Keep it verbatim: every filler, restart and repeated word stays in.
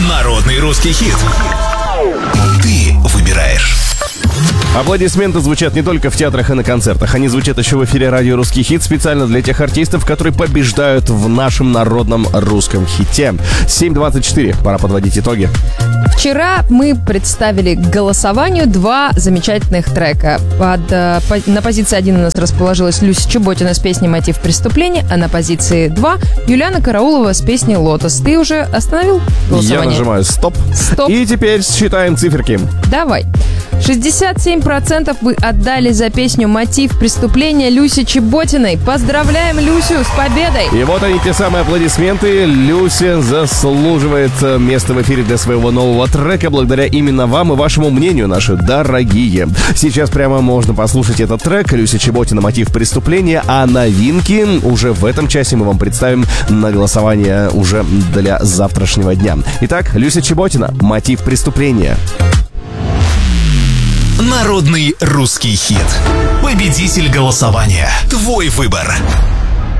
Народный русский хит. Ты выбираешь. Аплодисменты звучат не только в театрах и на концертах. Они звучат еще в эфире радио «Русский хит» специально для тех артистов, которые побеждают в нашем народном русском хите. семь двадцать четыре. Пора подводить итоги. Вчера мы представили к голосованию два замечательных трека. Под, по, на позиции один у нас расположилась Люся Чеботина с песней «Мотив преступления», а на позиции два Юлиана Караулова с песней «Лотос». Ты уже остановил голосование? Я нажимаю «Стоп». Стоп. И теперь считаем циферки. Давай. шестьдесят семь процентов вы отдали за песню «Мотив преступления» Люси Чеботиной. Поздравляем Люсю с победой! И вот они, те самые аплодисменты. Люся заслуживает место в эфире для своего нового трека благодаря именно вам и вашему мнению, наши дорогие. Сейчас прямо можно послушать этот трек. Люся Чеботина «Мотив преступления», а новинки уже в этом часе мы вам представим на голосование уже для завтрашнего дня. Итак, Люся Чеботина «Мотив преступления». Народный русский хит. Победитель голосования. Твой выбор.